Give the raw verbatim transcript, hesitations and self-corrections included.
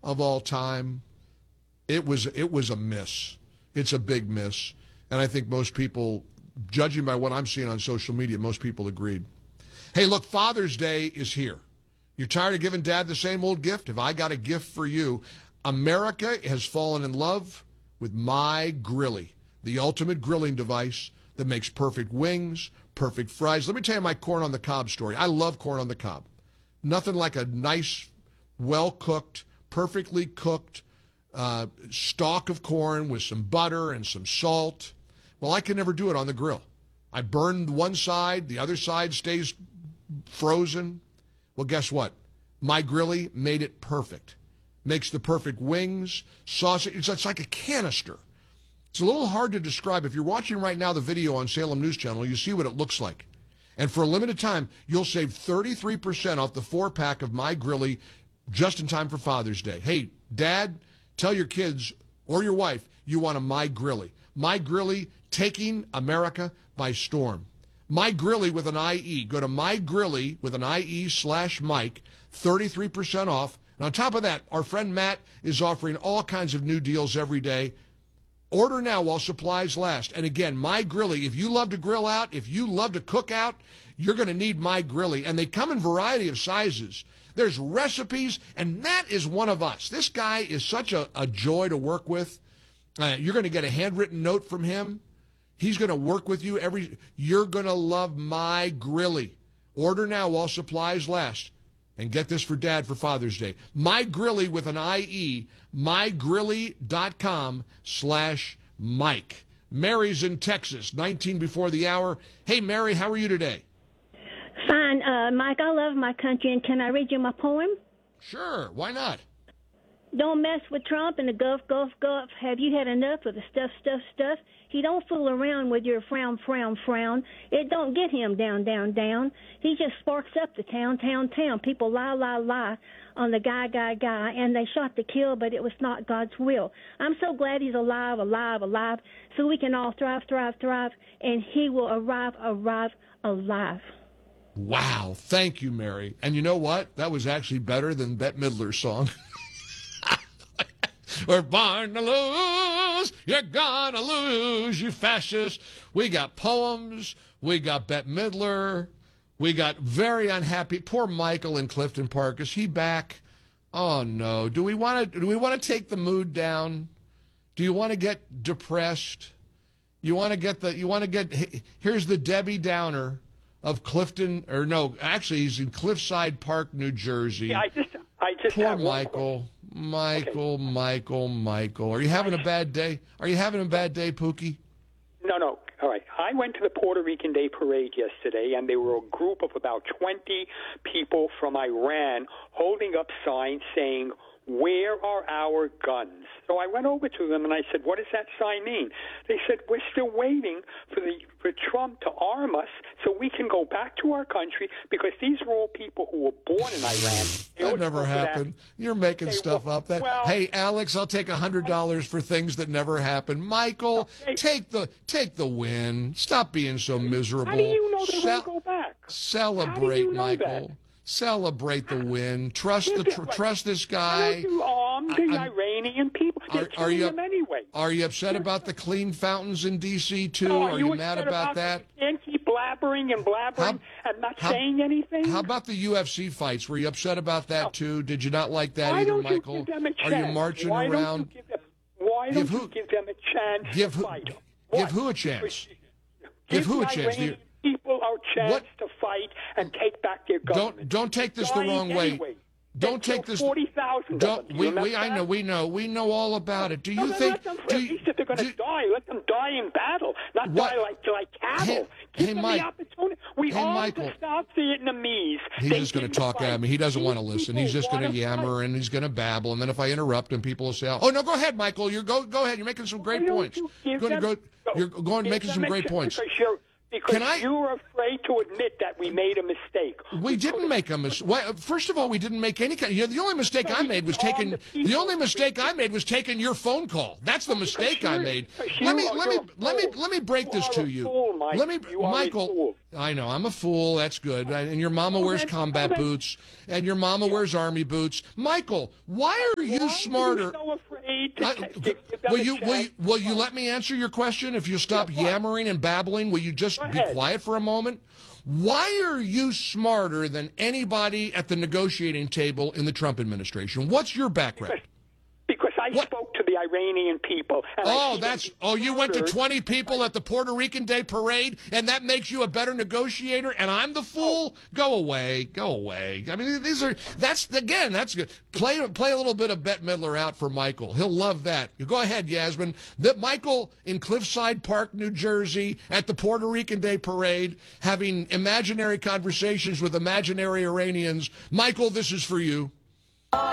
of all time. It was it was a miss. It's a big miss. And I think most people, judging by what I'm seeing on social media, most people agreed. Hey, look, Father's Day is here. You're tired of giving Dad the same old gift? Have I got a gift for you? America has fallen in love with My Grilly, the ultimate grilling device that makes perfect wings, perfect fries. Let me tell you my corn on the cob story. I love corn on the cob. Nothing like a nice, well-cooked, perfectly cooked uh, stalk of corn with some butter and some salt. Well, I can never do it on the grill. I burn one side, the other side stays frozen. Well, guess what? My Grilly made it perfect. Makes the perfect wings, sausage. It's, it's like a canister. It's a little hard to describe. If you're watching right now the video on Salem News Channel, you see what it looks like. And for a limited time, you'll save thirty-three percent off the four-pack of My Grilly just in time for Father's Day. Hey, Dad, tell your kids or your wife you want a My Grilly. My Grilly taking America by storm. My Grilly with an I E. Go to My Grilly with an I E slash Mike, thirty-three percent off. And on top of that, our friend Matt is offering all kinds of new deals every day. Order now while supplies last. And again, My Grilly, if you love to grill out, if you love to cook out, you're going to need My Grilly. And they come in a variety of sizes. There's recipes, and Matt is one of us. This guy is such a, a joy to work with. Uh, you're going to get a handwritten note from him. He's going to work with you every. You're going to love My Grilly. Order now while supplies last. And get this for Dad for Father's Day. My Grilly with an I E, mygrilly.com slash Mike. Mary's in Texas, nineteen before the hour. Hey, Mary, how are you today? Fine, uh, Mike. I love my country, and can I read you my poem? Sure, why not? Don't mess with Trump and the Gulf, Gulf, Gulf. Have you had enough of the stuff, stuff, stuff? He don't fool around with your frown, frown, frown. It don't get him down, down, down. He just sparks up the town, town, town. People lie, lie, lie on the guy, guy, guy, and they shot to kill, but it was not God's will. I'm so glad he's alive, alive, alive, so we can all thrive, thrive, thrive, and he will arrive, arrive, alive. Wow, thank you, Mary. And you know what? That was actually better than Bette Midler's song. We're born to lose, you're gonna lose, you fascists. We got poems, we got Bette Midler, we got very unhappy. Poor Michael in Clifton Park. Is he back? Oh no. Do we want to? Do we want to take the mood down? Do you want to get depressed? You want to get the? You want to get? Here's the Debbie Downer of Clifton, or no, actually he's in Cliffside Park, New Jersey. Yeah, I just, I just. Poor have Michael. Michael, okay. Michael, Michael. Are you having a bad day? Are you having a bad day, Pookie? No, no. All right. I went to the Puerto Rican Day Parade yesterday, and there were a group of about twenty people from Iran holding up signs saying, "Where are our guns?" So I went over to them and I said, "What does that sign mean?" They said, "We're still waiting for the for Trump to arm us so we can go back to our country because these are all people who were born in Iran." That never happened. That. You're making they, stuff up. That well, hey, Alex, I'll take a hundred dollars for things that never happened. Michael, okay. take the take the win. Stop being so miserable. How do you know they Ce- won't go back? Celebrate, you know Michael. That? Celebrate the win. Trust the tr- trust this guy. How do you arm the I, Iranian people? They're are, killing are you, them anyway. Are you upset about the clean fountains in D C too? No, are you you mad about, about that? You can't keep blabbering and blabbering how, and not how, saying anything. How about the U F C fights? Were you upset about that no. too? Did you not like that why either, don't Michael? You give them a chance? Are you marching why around? Don't you give them, why give don't who, you give them a chance give to who, fight? Give What? who a chance? Give, give who a the chance? Iranian people a chance what? to fight and take back their government. Don't don't take this the wrong way. Anyway. Don't they take this. Forty thousand. Don't we? We I know. We know. We know all about it. Do you no, think? Let them, do at you, least if they're going to die, let them die in battle, not what? die like like cattle. Hey, Give hey, them Mike. the opportunity. We hey, armed Michael. the South Vietnamese. He's They just going to didn't talk fight. at me. He doesn't These want to listen. He's just going to wanna yammer fight. and he's going to babble. And then if I interrupt him, people will say, "Oh no, go ahead, Michael. You're go go ahead. You're making some great Why don't points. you You're give going to them- go. You're going give making some them a great chance points." Because you're, because Can I- you're afraid to admit that we made a mistake. We didn't make a mistake. Well, first of all, we didn't make any kind. You know, the only mistake I made was taking. the The people. only mistake I made was taking your phone call. That's the mistake I you're- made. because Let me you are- let me you're a let me fool. let me break You this are to a you. fool, Mike. Let me, You are a Michael. fool. I know. I'm a fool. That's good. And your mama wears that's- combat that's- boots, and your mama wears army boots. Michael, why are you Why smarter? Are you so afraid to I- give them will a you will you, chance? will you let me answer your question? If you stop Yeah, what? yammering and babbling, will you just Go be ahead. quiet for a moment? Why are you smarter than anybody at the negotiating table in the Trump administration? What's your background? Because I What? spoke to the Iranian people. And I Oh, see that's them oh, you went to murdered. twenty people at the Puerto Rican Day Parade, and that makes you a better negotiator, and I'm the fool? Go away, go away. I mean, these are that's again, that's good. Play play a little bit of Bette Midler out for Michael. He'll love that. You go ahead, Yasmin. That Michael in Cliffside Park, New Jersey, at the Puerto Rican Day Parade, having imaginary conversations with imaginary Iranians. Michael, this is for you.